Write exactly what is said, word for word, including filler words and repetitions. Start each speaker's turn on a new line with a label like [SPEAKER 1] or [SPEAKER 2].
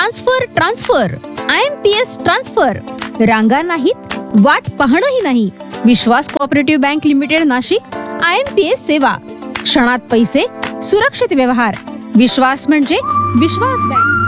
[SPEAKER 1] Transfer transfer I am P S transfer. रांगा नाहीत, वाट पाहणंही नाही. विश्वास cooperative bank limited Nashik. I am P S सेवा, क्षणात पैसे, सुरक्षित व्यवहार. विश्वास म्हणजे विश्वास बँक.